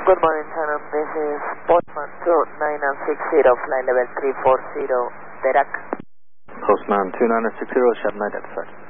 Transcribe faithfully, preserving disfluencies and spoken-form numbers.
Good morning, Shannon. This is Postman two nine six zero, flight level three four zero, Derac. Postman two nine six zero, Shannon identified.